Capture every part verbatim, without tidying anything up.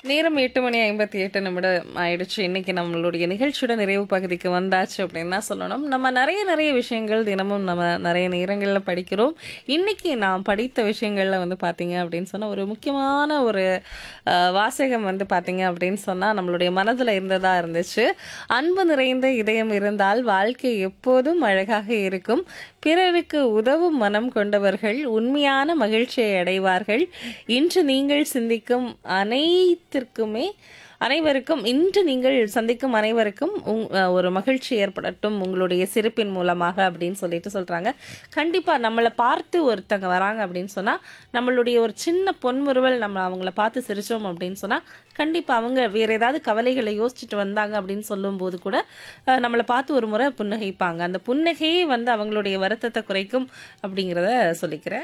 நேரம் எட்டு மணி ஐம்பத்தி எட்டு நிமிடம் ஆயிடுச்சு. இன்னைக்கு நம்மளுடைய நிகழ்ச்சியோட நிறைவு பகுதிக்கு வந்தாச்சு அப்படின்னு தான் சொல்லணும். நம்ம நிறைய நிறைய விஷயங்கள் தினமும் நம்ம நிறைய நேரங்களில் படிக்கிறோம். இன்னைக்கு நான் படித்த விஷயங்கள்ல வந்து பார்த்தீங்க அப்படின்னு சொன்னால் ஒரு முக்கியமான ஒரு அஹ், வாசகம் வந்து பார்த்தீங்க அப்படின்னு சொன்னால் நம்மளுடைய மனதில் இருந்ததா இருந்துச்சு. அன்பு நிறைந்த இதயம் இருந்தால் வாழ்க்கை எப்போதும் அழகாக இருக்கும். பிறருக்கு உதவும் மனம் கொண்டவர்கள் உண்மையான மகிழ்ச்சியை அடைவார்கள். இன்று நீங்கள் சிந்திக்கும் அனைத்திற்குமே அனைவருக்கும் இன்று நீங்கள் சந்திக்கும் அனைவருக்கும் உங் அஹ் ஒரு மகிழ்ச்சி ஏற்படட்டும் உங்களுடைய சிரிப்பின் மூலமாக அப்படின்னு சொல்லிட்டு சொல்றாங்க. கண்டிப்பா நம்மளை பார்த்து ஒருத்தங்க வராங்க அப்படின்னு சொன்னா நம்மளுடைய ஒரு சின்ன பொன்முறுவல் நம்ம அவங்கள பார்த்து சிரிச்சோம் அப்படின்னு சொன்னா கண்டிப்பா அவங்க வேற ஏதாவது கவலைகளை யோசிச்சுட்டு வந்தாங்க அப்படின்னு சொல்லும் போது கூட அஹ், நம்மளை பார்த்து ஒரு முறை புன்னகைப்பாங்க. அந்த புன்னகையே வந்து அவங்களுடைய வருத்தத்தை குறைக்கும் அப்படிங்கிறத சொல்லிக்கிறேன்.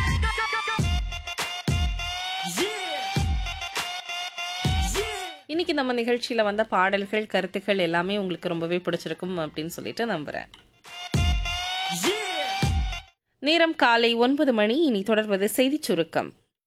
இன்னைக்கு நம்ம நிகழ்ச்சியில வந்த பாடல்கள் கருத்துக்கள் எல்லாமே உங்களுக்கு ரொம்பவே பிடிச்சிருக்கும் அப்படின்னு சொல்லிட்டு நம்புறேன். நேரம் காலை ஒன்பது மணி. இனி தொடர்வது செய்திச் சுருக்கம்.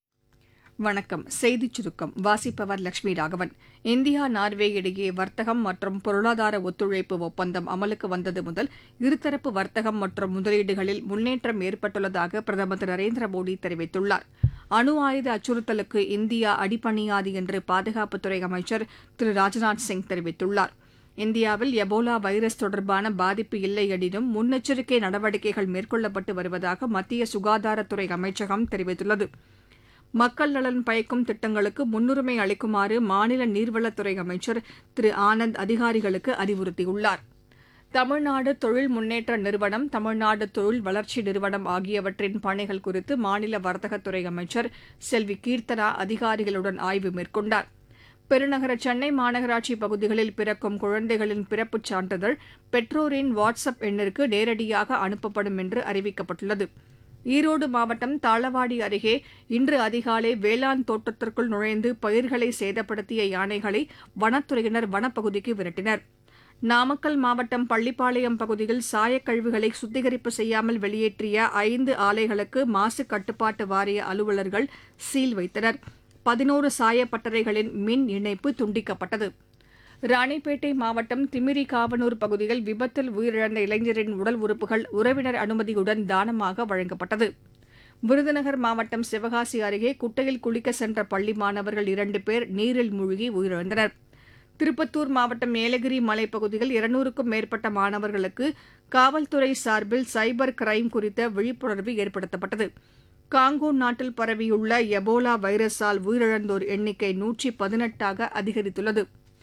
வணக்கம். செய்திச் சுருக்கம் வாசிப்பவர் லட்சுமி ராகவன். இந்தியா நார்வே இடையே வர்த்தகம் மற்றும் பொருளாதார ஒத்துழைப்பு ஒப்பந்தம் அமலுக்கு வந்தது முதல் இருதரப்பு வர்த்தகம் மற்றும் முதலீடுகளில் முன்னேற்றம் ஏற்பட்டுள்ளதாக பிரதமர் திரு நரேந்திர மோடி தெரிவித்துள்ளார். அணு ஆயுத அச்சுறுத்தலுக்கு இந்தியா அடிபணியாது என்று பாதுகாப்புத்துறை அமைச்சர் திரு ராஜ்நாத் சிங் தெரிவித்துள்ளார். இந்தியாவில் எபோலா வைரஸ் தொடர்பான பாதிப்பு இல்லை எனினும் முன்னெச்சரிக்கை நடவடிக்கைகள் மேற்கொள்ளப்பட்டு வருவதாக மத்திய சுகாதாரத்துறை அமைச்சகம் தெரிவித்துள்ளது. மக்கள் நலன் பயக்கும் திட்டங்களுக்கு முன்னுரிமை அளிக்குமாறு மாநில நீர்வளத்துறை அமைச்சர் திரு ஆனந்த் அதிகாரிகளுக்கு அறிவுறுத்தியுள்ளார். தமிழ்நாடு தொழில் முன்னேற்ற நிறுவனம், தமிழ்நாடு தொழில் வளர்ச்சி நிறுவனம் ஆகியவற்றின் பணிகள் குறித்து மாநில வர்த்தகத்துறை அமைச்சர் செல்வி கீர்த்தனா அதிகாரிகளுடன் ஆய்வு மேற்கொண்டார். பெருநகர சென்னை மாநகராட்சி பகுதிகளில் பிறக்கும் குழந்தைகளின் பிறப்புச் சான்றிதழ் பெற்றோரின் வாட்ஸ்அப் எண்ணிற்கு நேரடியாக அனுப்பப்படும் என்று அறிவிக்கப்பட்டுள்ளது. ஈரோடு மாவட்டம் தாளவாடி அருகே இன்று அதிகாலை வேளாண் தோட்டத்திற்குள் நுழைந்து பயிர்களை சேதப்படுத்திய யானைகளை வனத்துறையினர் வனப்பகுதிக்கு விரட்டினர். நாமக்கல் மாவட்டம் பள்ளிப்பாளையம் பகுதியில் சாயக்கழிவுகளை சுத்திகரிப்பு செய்யாமல் வெளியேற்றிய ஐந்து ஆலைகளுக்கு மாசு கட்டுப்பாட்டு வாரிய அலுவலர்கள் சீல் வைத்தனர். பதினோரு சாயப்பட்டறைகளின் மின் இணைப்பு துண்டிக்கப்பட்டது. ராணிப்பேட்டை மாவட்டம் திமிரிகாவனூர் பகுதியில் விபத்தில் உயிரிழந்த இளைஞரின் உடல் உறுப்புகள் உறவினர் அனுமதியுடன் தானமாக வழங்கப்பட்டது. விருதுநகர் மாவட்டம் சிவகாசி அருகே குட்டையில் குளிக்க சென்ற பள்ளி மாணவர்கள் இரண்டு பேர் நீரில் மூழ்கி உயிரிழந்தனர். திருப்பத்தூர் மாவட்டம் ஏலகிரி மலைப்பகுதியில் இருநூறுக்கும் மேற்பட்ட மாணவர்களுக்கு காவல்துறை சார்பில் சைபர் கிரைம் குறித்த விழிப்புணர்வு ஏற்படுத்தப்பட்டது. காங்கோ நாட்டில் பரவியுள்ள எபோலா வைரஸால் உயிரிழந்தோர் எண்ணிக்கை நூற்றி பதினெட்டாக அதிகரித்துள்ளது.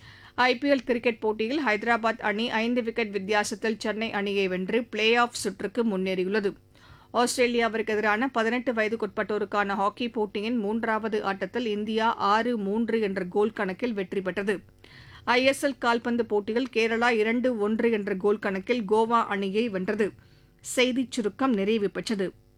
ஐபிஎல் கிரிக்கெட் போட்டியில் ஹைதராபாத் அணி ஐந்து விக்கெட் வித்தியாசத்தில் சென்னை அணியை வென்று பிளே ஆஃப் சுற்றுக்கு முன்னேறியுள்ளது. ஆஸ்திரேலியாவிற்கு எதிரான பதினெட்டு வயதுக்குட்பட்டோருக்கான ஹாக்கி போட்டியின் மூன்றாவது ஆட்டத்தில் இந்தியா ஆறு மூன்று என்ற கோல் கணக்கில் வெற்றி பெற்றது. ஐஎஸ்எல் கால்பந்து போட்டியில் கேரளா இரண்டு ஒன்று என்ற கோல் கணக்கில் கோவா அணியை வென்றது. செய்திச் சுருக்கம் நிறைவு பெற்றது.